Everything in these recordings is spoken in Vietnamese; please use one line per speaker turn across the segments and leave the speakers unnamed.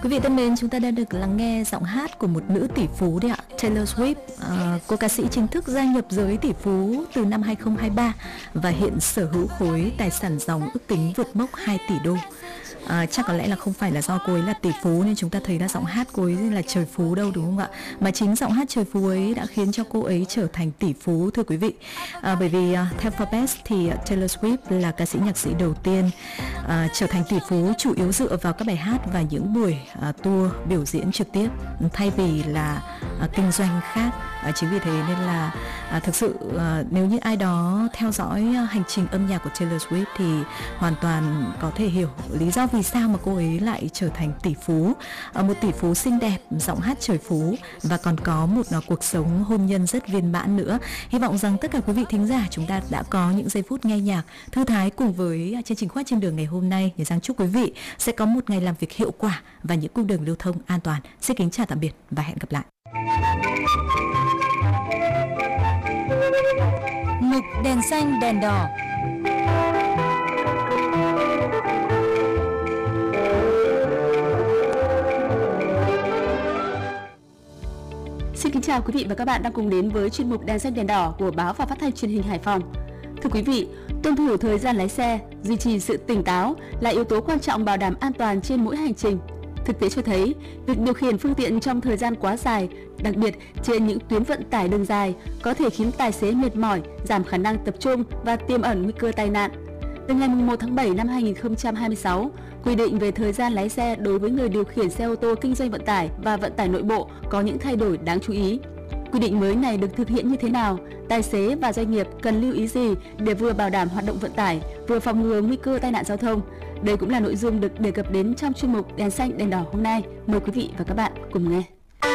Quý vị thân mến, chúng ta đã được lắng nghe giọng hát của một nữ tỷ phú đấy ạ, Taylor Swift. Cô ca sĩ chính thức gia nhập giới tỷ phú từ năm 2023 và hiện sở hữu khối tài sản ròng ước tính vượt mốc 2 tỷ đô. Chắc có lẽ là không phải là do cô ấy là tỷ phú nên chúng ta thấy là giọng hát cô ấy là trời phú đâu, đúng không ạ? Mà chính giọng hát trời phú ấy đã khiến cho cô ấy trở thành tỷ phú, thưa quý vị. Bởi vì theo Forbes thì Taylor Swift là ca sĩ nhạc sĩ đầu tiên trở thành tỷ phú chủ yếu dựa vào các bài hát và những buổi tour biểu diễn trực tiếp thay vì là kinh doanh khác. Chính vì thế nên là thực sự nếu như ai đó theo dõi hành trình âm nhạc của Taylor Swift thì hoàn toàn có thể hiểu lý do vì sao mà cô ấy lại trở thành tỷ phú. Một tỷ phú xinh đẹp, giọng hát trời phú và còn có một cuộc sống hôn nhân rất viên mãn nữa. Hy vọng rằng tất cả quý vị thính giả chúng ta đã có những giây phút nghe nhạc thư thái cùng với chương trình Khoác Trên Đường ngày hôm nay. Giang chúc quý vị sẽ có một ngày làm việc hiệu quả và những cung đường lưu thông an toàn. Xin kính chào tạm biệt và hẹn gặp lại.
Mục đèn xanh đèn đỏ. Xin kính chào quý vị và các bạn đang cùng đến với chuyên mục đèn xanh đèn đỏ của báo và phát thanh truyền hình Hải Phòng. Thưa quý vị, tuân thủ thời gian lái xe, duy trì sự tỉnh táo là yếu tố quan trọng bảo đảm an toàn trên mỗi hành trình. Thực tế cho thấy, việc điều khiển phương tiện trong thời gian quá dài, đặc biệt trên những tuyến vận tải đường dài, có thể khiến tài xế mệt mỏi, giảm khả năng tập trung và tiềm ẩn nguy cơ tai nạn. Từ ngày 1 tháng 7 năm 2026, quy định về thời gian lái xe đối với người điều khiển xe ô tô kinh doanh vận tải và vận tải nội bộ có những thay đổi đáng chú ý. Quy định mới này được thực hiện như thế nào? Tài xế và doanh nghiệp cần lưu ý gì để vừa bảo đảm hoạt động vận tải, vừa phòng ngừa nguy cơ tai nạn giao thông? Đây cũng là nội dung được đề cập đến trong chuyên mục Đèn xanh đèn đỏ hôm nay. Mời quý vị và các bạn cùng nghe.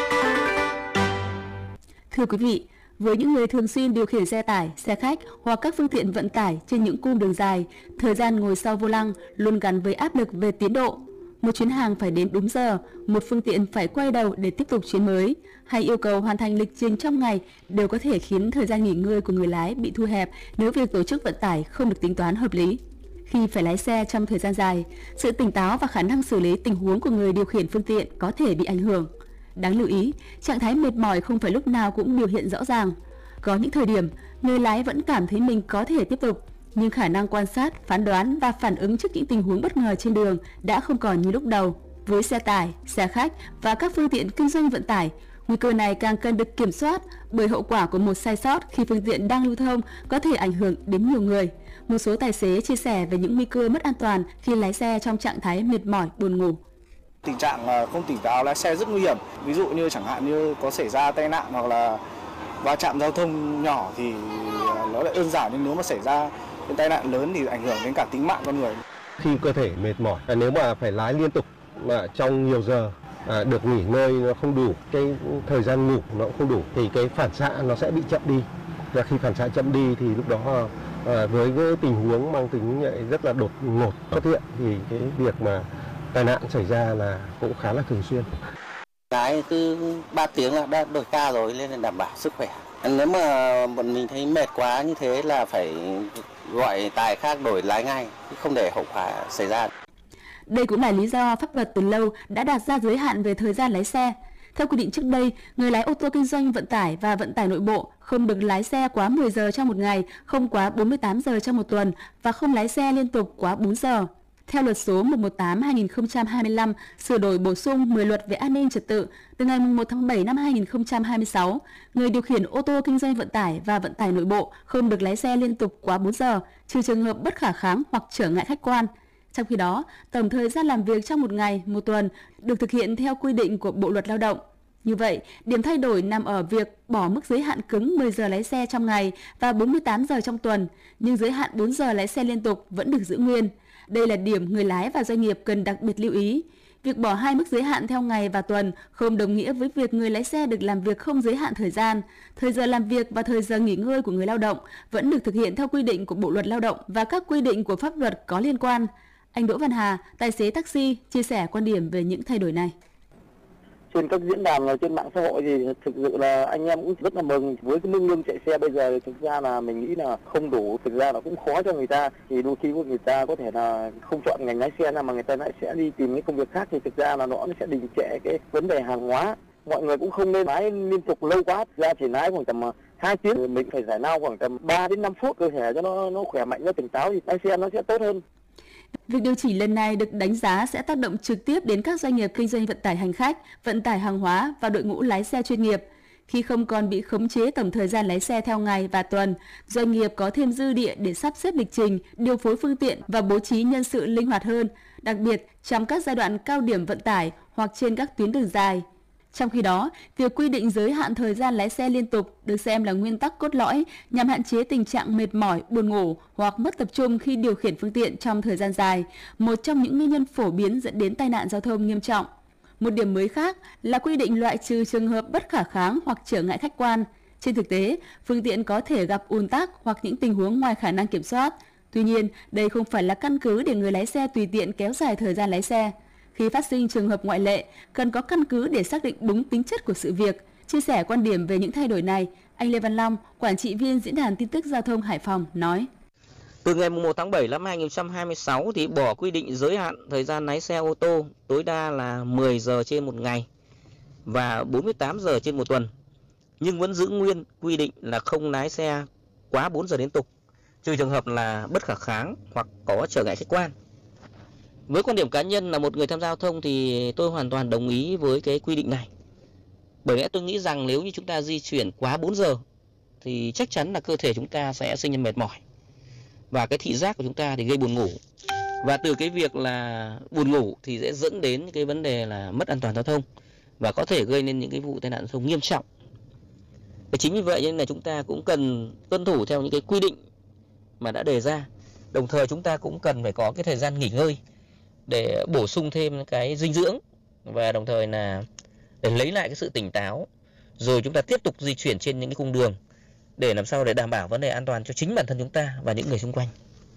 Thưa quý vị, với những người thường xuyên điều khiển xe tải, xe khách hoặc các phương tiện vận tải trên những cung đường dài, thời gian ngồi sau vô lăng luôn gắn với áp lực về tiến độ. Một chuyến hàng phải đến đúng giờ, một phương tiện phải quay đầu để tiếp tục chuyến mới, hay yêu cầu hoàn thành lịch trình trong ngày đều có thể khiến thời gian nghỉ ngơi của người lái bị thu hẹp nếu việc tổ chức vận tải không được tính toán hợp lý. Khi phải lái xe trong thời gian dài, sự tỉnh táo và khả năng xử lý tình huống của người điều khiển phương tiện có thể bị ảnh hưởng. Đáng lưu ý, trạng thái mệt mỏi không phải lúc nào cũng biểu hiện rõ ràng. Có những thời điểm, người lái vẫn cảm thấy mình có thể tiếp tục, nhưng khả năng quan sát, phán đoán và phản ứng trước những tình huống bất ngờ trên đường đã không còn như lúc đầu. Với xe tải, xe khách và các phương tiện kinh doanh vận tải, nguy cơ này càng cần được kiểm soát bởi hậu quả của một sai sót khi phương tiện đang lưu thông có thể ảnh hưởng đến nhiều người. Một số tài xế chia sẻ về những nguy cơ mất an toàn khi lái xe trong trạng thái mệt mỏi, buồn ngủ.
Tình trạng không tỉnh táo lái xe rất nguy hiểm. Ví dụ như chẳng hạn như có xảy ra tai nạn hoặc là va chạm giao thông nhỏ thì nó lại đơn giản, nhưng nếu mà xảy ra cái tai nạn lớn thì ảnh hưởng đến cả tính mạng con người.
Khi cơ thể mệt mỏi, nếu mà phải lái liên tục mà trong nhiều giờ, được nghỉ ngơi nó không đủ, cái thời gian ngủ nó cũng không đủ thì cái phản xạ nó sẽ bị chậm đi. Và khi phản xạ chậm đi thì lúc đó với cái tình huống mang tính rất là đột ngột xuất hiện thì cái việc mà tai nạn xảy ra là cũng khá là thường xuyên.
Lái cứ 3 tiếng là đã đổi ca rồi nên là đảm bảo sức khỏe. Nếu mà bọn mình thấy mệt quá như thế là phải gọi tài khác đổi lái ngay, không để hậu quả xảy ra.
Đây cũng là lý do pháp luật từ lâu đã đặt ra giới hạn về thời gian lái xe. Theo quy định trước đây, người lái ô tô kinh doanh vận tải và vận tải nội bộ không được lái xe quá 10 giờ trong một ngày, không quá 48 giờ trong một tuần và không lái xe liên tục quá 4 giờ. Theo luật số 118/2025 sửa đổi bổ sung 10 luật về an ninh trật tự từ ngày 1 tháng 7 năm 2026, người điều khiển ô tô kinh doanh vận tải và vận tải nội bộ không được lái xe liên tục quá 4 giờ, trừ trường hợp bất khả kháng hoặc trở ngại khách quan. Trong khi đó, tổng thời gian làm việc trong một ngày, một tuần được thực hiện theo quy định của Bộ Luật Lao động. Như vậy, điểm thay đổi nằm ở việc bỏ mức giới hạn cứng 10 giờ lái xe trong ngày và 48 giờ trong tuần, nhưng giới hạn 4 giờ lái xe liên tục vẫn được giữ nguyên. Đây là điểm người lái và doanh nghiệp cần đặc biệt lưu ý. Việc bỏ hai mức giới hạn theo ngày và tuần không đồng nghĩa với việc người lái xe được làm việc không giới hạn thời gian. Thời giờ làm việc và thời giờ nghỉ ngơi của người lao động vẫn được thực hiện theo quy định của Bộ Luật Lao động và các quy định của pháp luật có liên quan. Anh Đỗ Văn Hà, tài xế taxi, chia sẻ quan điểm về những thay đổi này.
trên các diễn đàn và trên mạng xã hội thì thực sự là anh em cũng rất là mừng. Với cái mức lương chạy xe bây giờ thì thực ra là mình nghĩ là không đủ, thực ra là cũng khó cho người ta. Thì đôi khi người ta có thể là không chọn ngành lái xe nào mà người ta lại sẽ đi tìm cái công việc khác, thì thực ra là nó sẽ đình trệ cái vấn đề hàng hóa. Mọi người cũng không nên lái liên tục lâu quá, thực ra chỉ lái khoảng tầm 2 tiếng, mình phải giải lao khoảng tầm 3 đến 5 phút cơ thể cho nó khỏe mạnh, nó tỉnh táo thì lái xe nó sẽ tốt hơn.
Việc điều chỉnh lần này được đánh giá sẽ tác động trực tiếp đến các doanh nghiệp kinh doanh vận tải hành khách, vận tải hàng hóa và đội ngũ lái xe chuyên nghiệp. Khi không còn bị khống chế tổng thời gian lái xe theo ngày và tuần, doanh nghiệp có thêm dư địa để sắp xếp lịch trình, điều phối phương tiện và bố trí nhân sự linh hoạt hơn, đặc biệt trong các giai đoạn cao điểm vận tải hoặc trên các tuyến đường dài. Trong khi đó, việc quy định giới hạn thời gian lái xe liên tục được xem là nguyên tắc cốt lõi nhằm hạn chế tình trạng mệt mỏi, buồn ngủ hoặc mất tập trung khi điều khiển phương tiện trong thời gian dài, một trong những nguyên nhân phổ biến dẫn đến tai nạn giao thông nghiêm trọng. Một điểm mới khác là quy định loại trừ trường hợp bất khả kháng hoặc trở ngại khách quan. Trên thực tế, phương tiện có thể gặp ùn tắc hoặc những tình huống ngoài khả năng kiểm soát. Tuy nhiên, đây không phải là căn cứ để người lái xe tùy tiện kéo dài thời gian lái xe. Khi phát sinh trường hợp ngoại lệ, cần có căn cứ để xác định đúng tính chất của sự việc. Chia sẻ quan điểm về những thay đổi này, anh Lê Văn Long, quản trị viên Diễn đàn Tin tức Giao thông Hải Phòng nói:
Từ ngày 1 tháng 7 năm 2026 thì bỏ quy định giới hạn thời gian lái xe ô tô tối đa là 10 giờ trên một ngày và 48 giờ trên một tuần. Nhưng vẫn giữ nguyên quy định là không lái xe quá 4 giờ liên tục, trừ trường hợp là bất khả kháng hoặc có trở ngại khách quan. Với quan điểm cá nhân là một người tham gia giao thông thì tôi hoàn toàn đồng ý với cái quy định này. Bởi lẽ tôi nghĩ rằng nếu như chúng ta di chuyển quá 4 giờ thì chắc chắn là cơ thể chúng ta sẽ sinh ra mệt mỏi. Và cái thị giác của chúng ta thì gây buồn ngủ. Và từ cái việc là buồn ngủ thì sẽ dẫn đến cái vấn đề là mất an toàn giao thông và có thể gây nên những cái vụ tai nạn giao thông nghiêm trọng. Và chính vì vậy nên là chúng ta cũng cần tuân thủ theo những cái quy định mà đã đề ra. Đồng thời chúng ta cũng cần phải có cái thời gian nghỉ ngơi để bổ sung thêm cái dinh dưỡng và đồng thời là để lấy lại cái sự tỉnh táo, rồi chúng ta tiếp tục di chuyển trên những cái cung đường để làm sao để đảm bảo vấn đề an toàn cho chính bản thân chúng ta và những người xung quanh.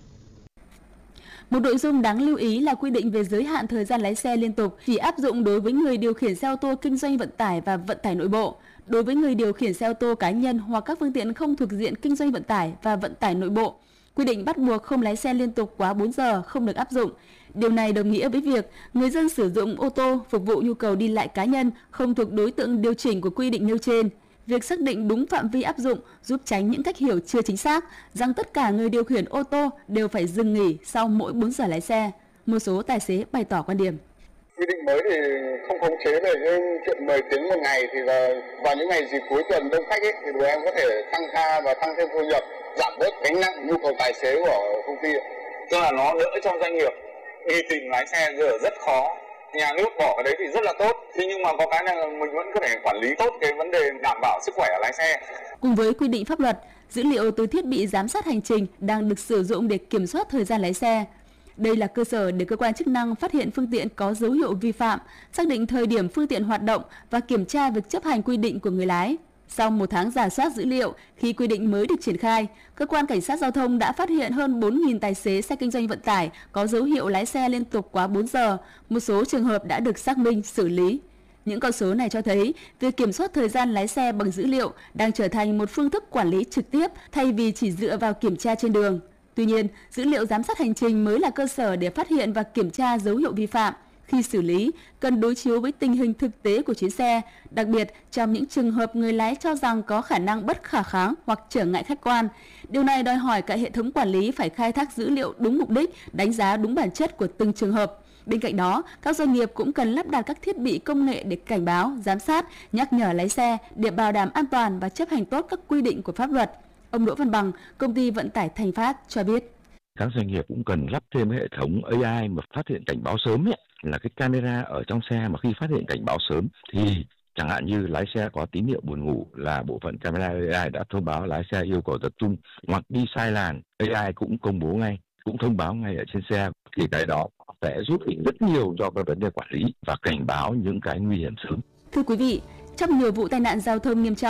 Một nội dung đáng lưu ý là quy định về giới hạn thời gian lái xe liên tục chỉ áp dụng đối với người điều khiển xe ô tô kinh doanh vận tải và vận tải nội bộ. Đối với người điều khiển xe ô tô cá nhân hoặc các phương tiện không thuộc diện kinh doanh vận tải và vận tải nội bộ, quy định bắt buộc không lái xe liên tục quá 4 giờ không được áp dụng. Điều này đồng nghĩa với việc người dân sử dụng ô tô phục vụ nhu cầu đi lại cá nhân không thuộc đối tượng điều chỉnh của quy định nêu trên. Việc xác định đúng phạm vi áp dụng giúp tránh những cách hiểu chưa chính xác rằng tất cả người điều khiển ô tô đều phải dừng nghỉ sau mỗi 4 giờ lái xe. Một số tài xế bày tỏ quan điểm.
Quy định mới thì không khống chế về cái chuyện 10 tiếng một ngày, thì là vào những ngày dịp cuối tuần đông khách ấy, thì tụi em có thể tăng ca và tăng thêm thu nhập, giảm bớt gánh nặng nhu cầu tài xế của công ty. Tức là nó đỡ cho doanh nghiệp đi tìm lái xe giờ rất khó. Nhà nước bỏ cái đấy thì rất là tốt. Thế nhưng mà có cái này là mình vẫn có thể quản lý tốt cái vấn đề đảm bảo sức khỏe của lái xe.
Cùng với quy định pháp luật, dữ liệu từ thiết bị giám sát hành trình đang được sử dụng để kiểm soát thời gian lái xe. Đây là cơ sở để cơ quan chức năng phát hiện phương tiện có dấu hiệu vi phạm, xác định thời điểm phương tiện hoạt động và kiểm tra việc chấp hành quy định của người lái. Sau một tháng rà soát dữ liệu, khi quy định mới được triển khai, cơ quan cảnh sát giao thông đã phát hiện hơn 4.000 tài xế xe kinh doanh vận tải có dấu hiệu lái xe liên tục quá 4 giờ. Một số trường hợp đã được xác minh, xử lý. Những con số này cho thấy việc kiểm soát thời gian lái xe bằng dữ liệu đang trở thành một phương thức quản lý trực tiếp thay vì chỉ dựa vào kiểm tra trên đường. Tuy nhiên, dữ liệu giám sát hành trình mới là cơ sở để phát hiện và kiểm tra dấu hiệu vi phạm. Khi xử lý, cần đối chiếu với tình hình thực tế của chuyến xe, đặc biệt trong những trường hợp người lái cho rằng có khả năng bất khả kháng hoặc trở ngại khách quan. Điều này đòi hỏi cả hệ thống quản lý phải khai thác dữ liệu đúng mục đích, đánh giá đúng bản chất của từng trường hợp. Bên cạnh đó, các doanh nghiệp cũng cần lắp đặt các thiết bị công nghệ để cảnh báo, giám sát, nhắc nhở lái xe để bảo đảm an toàn và chấp hành tốt các quy định của pháp luật. Ông Đỗ Văn Bằng, công ty vận tải Thành Phát cho biết.
Các doanh nghiệp cũng cần lắp thêm hệ thống AI mà phát hiện cảnh báo sớm ấy, là cái camera ở trong xe mà khi phát hiện cảnh báo sớm thì chẳng hạn như lái xe có tín hiệu buồn ngủ là bộ phận camera AI đã thông báo lái xe yêu cầu tập trung, hoặc đi sai làn AI cũng công bố ngay, cũng thông báo ngay ở trên xe, thì cái đó sẽ giúp ích rất nhiều cho cái vấn đề quản lý và cảnh báo những cái nguy hiểm sớm.
Thưa quý vị, trong nhiều vụ tai nạn giao thông nghiêm trọng,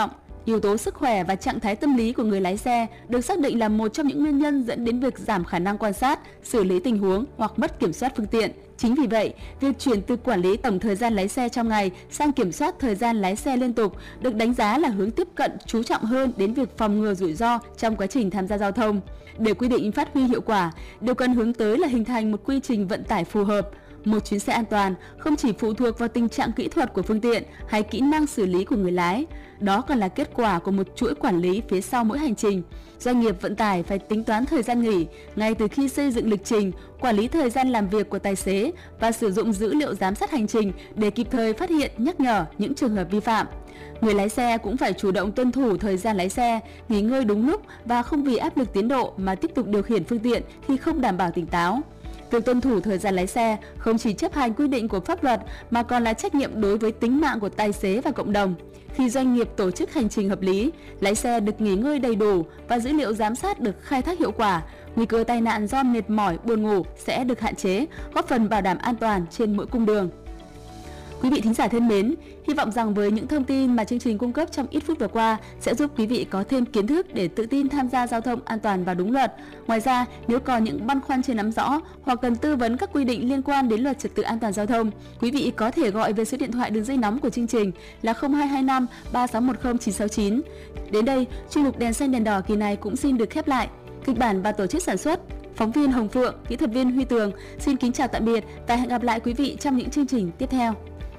Yếu tố sức khỏe và trạng thái tâm lý của người lái xe được xác định là một trong những nguyên nhân dẫn đến việc giảm khả năng quan sát, xử lý tình huống hoặc mất kiểm soát phương tiện. Chính vì vậy, việc chuyển từ quản lý tổng thời gian lái xe trong ngày sang kiểm soát thời gian lái xe liên tục được đánh giá là hướng tiếp cận chú trọng hơn đến việc phòng ngừa rủi ro trong quá trình tham gia giao thông. Để quy định phát huy hiệu quả, điều cần hướng tới là hình thành một quy trình vận tải phù hợp. Một chuyến xe an toàn không chỉ phụ thuộc vào tình trạng kỹ thuật của phương tiện hay kỹ năng xử lý của người lái, đó còn là kết quả của một chuỗi quản lý phía sau mỗi hành trình. Doanh nghiệp vận tải phải tính toán thời gian nghỉ ngay từ khi xây dựng lịch trình, quản lý thời gian làm việc của tài xế và sử dụng dữ liệu giám sát hành trình để kịp thời phát hiện, nhắc nhở những trường hợp vi phạm. Người lái xe cũng phải chủ động tuân thủ thời gian lái xe, nghỉ ngơi đúng lúc và không vì áp lực tiến độ mà tiếp tục điều khiển phương tiện khi không đảm bảo tỉnh táo. Việc tuân thủ thời gian lái xe không chỉ chấp hành quy định của pháp luật mà còn là trách nhiệm đối với tính mạng của tài xế và cộng đồng. Khi doanh nghiệp tổ chức hành trình hợp lý, lái xe được nghỉ ngơi đầy đủ và dữ liệu giám sát được khai thác hiệu quả, nguy cơ tai nạn do mệt mỏi, buồn ngủ sẽ được hạn chế, góp phần bảo đảm an toàn trên mỗi cung đường. Quý vị thính giả thân mến, hy vọng rằng với những thông tin mà chương trình cung cấp trong ít phút vừa qua sẽ giúp quý vị có thêm kiến thức để tự tin tham gia giao thông an toàn và đúng luật. Ngoài ra, nếu còn những băn khoăn chưa nắm rõ hoặc cần tư vấn các quy định liên quan đến luật trật tự an toàn giao thông, quý vị có thể gọi về số điện thoại đường dây nóng của chương trình là 0225 3610 969. Đến đây, chuyên mục Đèn xanh đèn đỏ kỳ này cũng xin được khép lại. Kịch bản và tổ chức sản xuất, phóng viên Hồng Phượng, kỹ thuật viên Huy Tường xin kính chào tạm biệt và hẹn gặp lại quý vị trong những chương trình tiếp theo.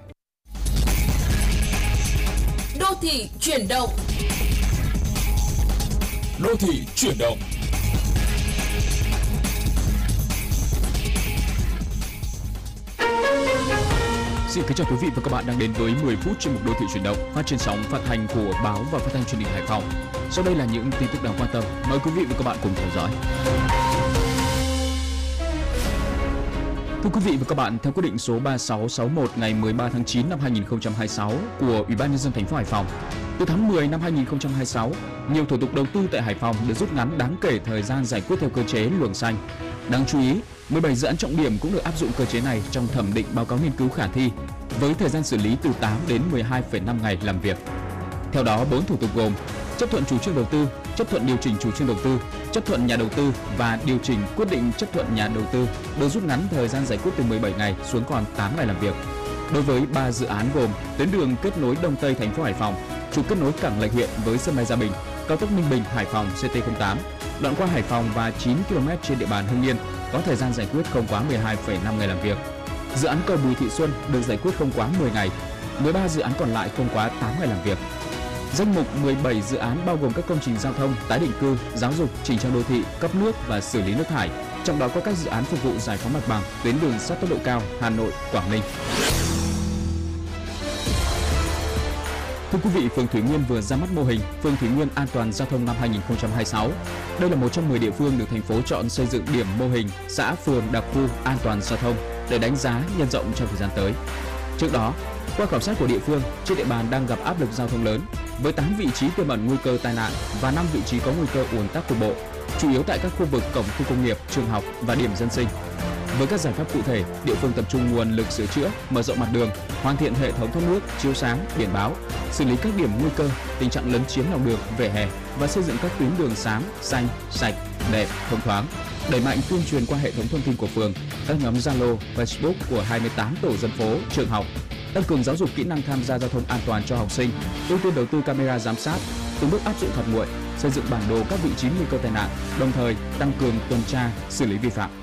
Đô thị chuyển động.
Đô thị chuyển động. Xin kính chào quý vị và các bạn đang đến với 10 phút chuyên mục Đô thị chuyển động phát trên sóng phát thanh của báo và phát thanh truyền hình Hải Phòng. Sau đây là những tin tức đáng quan tâm, mời quý vị và các bạn cùng theo dõi. Thưa quý vị và các bạn, theo quyết định số 3661 ngày 13 tháng 9 năm 2026 của Ủy ban nhân dân thành phố Hải Phòng, từ tháng 10 năm 2026, nhiều thủ tục đầu tư tại Hải Phòng được rút ngắn đáng kể thời gian giải quyết theo cơ chế luồng xanh. Đáng chú ý, 17 dự án trọng điểm cũng được áp dụng cơ chế này trong thẩm định báo cáo nghiên cứu khả thi, với thời gian xử lý từ 8 đến 12,5 ngày làm việc. Theo đó, 4 thủ tục gồm chấp thuận chủ trương đầu tư, chấp thuận điều chỉnh chủ trương đầu tư, chấp thuận nhà đầu tư và điều chỉnh quyết định chấp thuận nhà đầu tư được rút ngắn thời gian giải quyết từ 17 ngày xuống còn 8 ngày làm việc. Đối với 3 dự án gồm tuyến đường kết nối Đông Tây thành phố Hải Phòng, trục kết nối cảng Lạch Huyện với sân bay Gia Bình, cao tốc Ninh Bình Hải Phòng CT08, đoạn qua Hải Phòng và 9 km trên địa bàn Hưng Yên có thời gian giải quyết không quá 12,5 ngày làm việc. Dự án cầu Bùi Thị Xuân được giải quyết không quá 10 ngày, 13 dự án còn lại không quá 8 ngày làm việc. Danh mục 17 dự án bao gồm các công trình giao thông, tái định cư, giáo dục, chỉnh trang đô thị, cấp nước và xử lý nước thải. Trong đó có các dự án phục vụ giải phóng mặt bằng, tuyến đường sắt tốc độ cao Hà Nội, Quảng Ninh. Thưa quý vị, phường Thủy Nguyên vừa ra mắt mô hình phường Thủy Nguyên an toàn giao thông năm 2026. Đây là một trong 10 địa phương được thành phố chọn xây dựng điểm mô hình xã phường đặc khu an toàn giao thông để đánh giá nhân rộng trong thời gian tới. Trước đó, qua khảo sát của địa phương, trên địa bàn đang gặp áp lực giao thông lớn với 8 vị trí tiềm ẩn nguy cơ tai nạn và 5 vị trí có nguy cơ ùn tắc cục bộ, chủ yếu tại các khu vực cổng khu công nghiệp, trường học và điểm dân sinh. Với các giải pháp cụ thể, địa phương tập trung nguồn lực sửa chữa, mở rộng mặt đường, hoàn thiện hệ thống thoát nước, chiếu sáng, biển báo, xử lý các điểm nguy cơ, tình trạng lấn chiếm lòng đường, vỉa hè và xây dựng các tuyến đường sáng, xanh, sạch, đẹp, thông thoáng. Đẩy mạnh tuyên truyền qua hệ thống thông tin của phường, các nhóm Zalo, Facebook của 28 tổ dân phố, trường học, tăng cường giáo dục kỹ năng tham gia giao thông an toàn cho học sinh, ưu tiên đầu tư camera giám sát, từng bước áp dụng phạt nguội, xây dựng bản đồ các vị trí nguy cơ tai nạn, đồng thời tăng cường tuần tra, xử lý vi phạm.